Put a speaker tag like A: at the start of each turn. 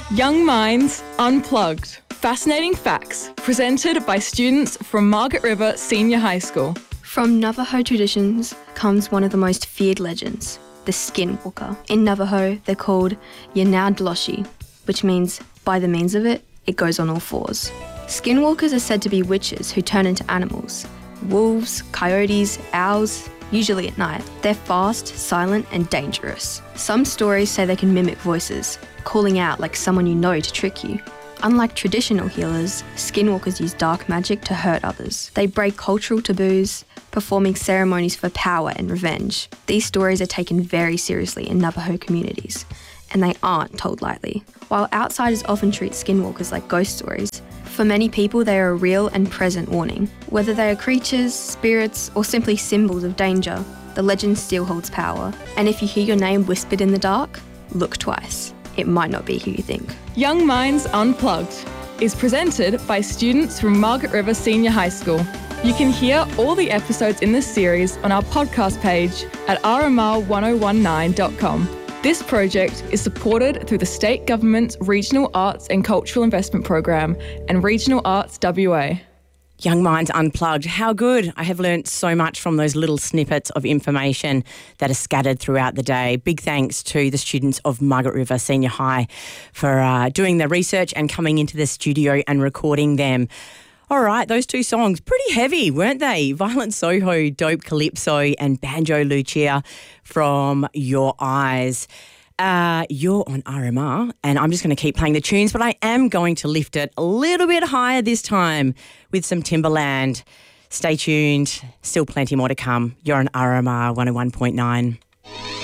A: Young Minds Unplugged. Fascinating facts presented by students from Margaret River Senior High School.
B: From Navajo traditions comes one of the most feared legends, the Skinwalker. In Navajo, they're called Yanadloshi, which means by the means of it, it goes on all fours. Skinwalkers are said to be witches who turn into animals. Wolves, coyotes, owls, usually at night. They're fast, silent, and dangerous. Some stories say they can mimic voices, calling out like someone you know to trick you. Unlike traditional healers, skinwalkers use dark magic to hurt others. They break cultural taboos, performing ceremonies for power and revenge. These stories are taken very seriously in Navajo communities, and they aren't told lightly. While outsiders often treat skinwalkers like ghost stories, for many people they are a real and present warning. Whether they are creatures, spirits, or simply symbols of danger, the legend still holds power. And if you hear your name whispered in the dark, look twice. It might not be who you think.
A: Young Minds Unplugged is presented by students from Margaret River Senior High School. You can hear all the episodes in this series on our podcast page at rmr1019.com. This project is supported through the State Government's Regional Arts and Cultural Investment Program and Regional Arts WA.
C: Young Minds Unplugged. How good. I have learnt so much from those little snippets of information that are scattered throughout the day. Big thanks to the students of Margaret River Senior High for doing the research and coming into the studio and recording them. All right, those two songs, pretty heavy, weren't they? Violent Soho, Dope Calypso and Banjo Lucia from Your Eyes. You're on RMR and I'm just going to keep playing the tunes, but I am going to lift it a little bit higher this time with some Timberland. Stay tuned. Still plenty more to come. You're on RMR 101.9.